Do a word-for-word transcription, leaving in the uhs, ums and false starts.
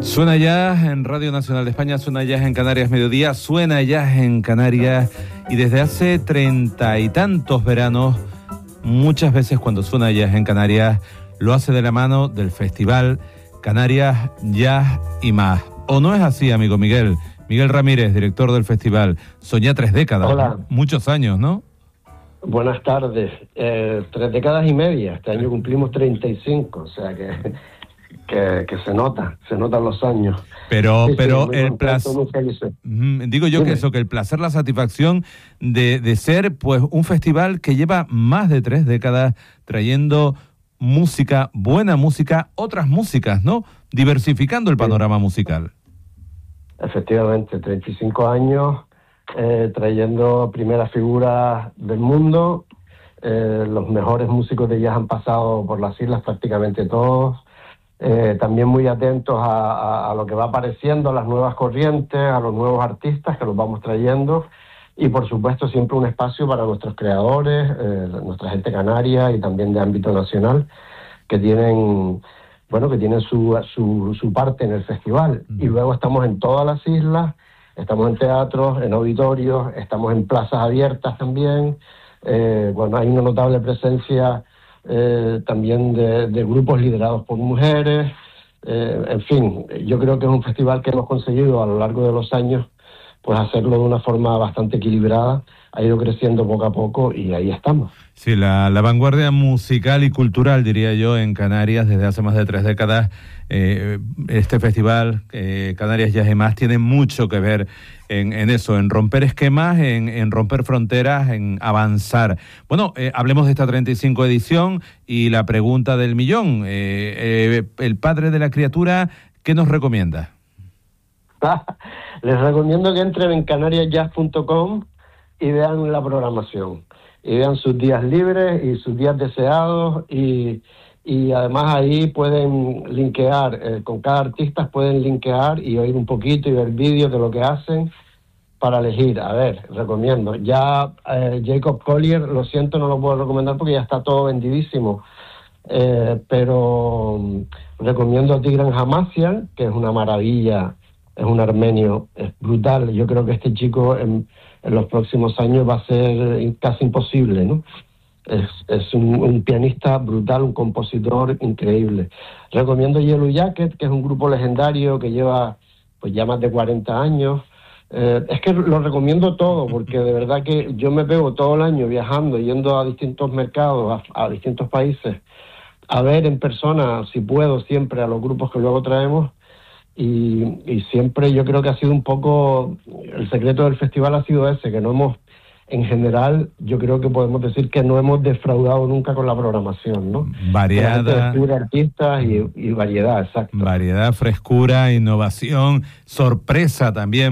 Suena Jazz en Radio Nacional de España, suena Jazz en Canarias Mediodía, suena Jazz en Canarias, y desde hace treinta y tantos veranos, muchas veces cuando suena Jazz en Canarias, lo hace de la mano del Festival Canarias Jazz y Más. ¿O no es así, amigo Miguel? Miguel Ramírez, director del festival. Son ya tres décadas. Hola. Muchos años, ¿no? Buenas tardes. Eh, tres décadas y media. Este año cumplimos treinta y cinco, o sea que, que, que se nota, se notan los años. Pero, sí, pero sí, el placer, digo yo Dime. que eso, que el placer, la satisfacción de, de ser pues un festival que lleva más de tres décadas trayendo música, buena música, otras músicas, ¿no? Diversificando el panorama sí. musical. Efectivamente, treinta y cinco años eh, trayendo primeras figuras del mundo. Eh, los mejores músicos de jazz han pasado por las islas, prácticamente todos. Eh, también muy atentos a, a, a lo que va apareciendo, a las nuevas corrientes, a los nuevos artistas que los vamos trayendo. Y por supuesto siempre un espacio para nuestros creadores, eh, nuestra gente canaria y también de ámbito nacional, que tienen... bueno, que tienen su, su, su parte en el festival. Mm. Y luego estamos en todas las islas, estamos en teatros, en auditorios, estamos en plazas abiertas también. Eh, bueno, hay una notable presencia eh, también de, de grupos liderados por mujeres. Eh, en fin, yo creo que es un festival que hemos conseguido a lo largo de los años pues hacerlo de una forma bastante equilibrada. Ha ido creciendo poco a poco y ahí estamos. Sí, la, la vanguardia musical y cultural, diría yo, en Canarias desde hace más de tres décadas. Eh, este festival, eh, Canarias Jazz y Más, tiene mucho que ver en, en eso, en romper esquemas, en, en romper fronteras, en avanzar. Bueno, eh, hablemos de esta treinta y cinco edición y la pregunta del millón. Eh, eh, el padre de la criatura, ¿qué nos recomienda? Les recomiendo que entren en canarias jazz punto com y vean la programación, y vean sus días libres y sus días deseados, y, y además ahí pueden linkear, eh, con cada artista pueden linkear y oír un poquito y ver vídeos de lo que hacen para elegir. A ver, recomiendo. Ya eh, Jacob Collier, lo siento, no lo puedo recomendar porque ya está todo vendidísimo, eh, pero um, recomiendo a Tigran Hamasyan, que es una maravilla. Es un armenio, es brutal. Yo creo que este chico en, en los próximos años va a ser casi imposible, ¿no? Es, es un, un pianista brutal, un compositor increíble. Recomiendo Yellow Jacket, que es un grupo legendario que lleva pues ya más de cuarenta años. Eh, es que lo recomiendo todo, porque de verdad que yo me pego todo el año viajando, yendo a distintos mercados, a, a distintos países, a ver en persona, si puedo, siempre a los grupos que luego traemos. Y, y siempre yo creo que ha sido un poco, el secreto del festival ha sido ese, que no hemos, en general, yo creo que podemos decir que no hemos defraudado nunca con la programación, ¿no? Variada. Artistas y, y variedad, exacto. Variedad, frescura, innovación, sorpresa también.